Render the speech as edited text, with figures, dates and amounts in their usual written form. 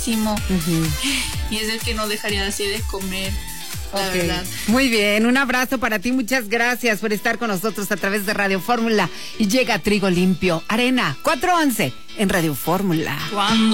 y es el que no dejaría así de comer. La verdad. Muy bien, un abrazo para ti, muchas gracias por estar con nosotros a través de Radio Fórmula. Y llega Trigo Limpio, Arena 411 en Radio Fórmula. ¿Cuándo?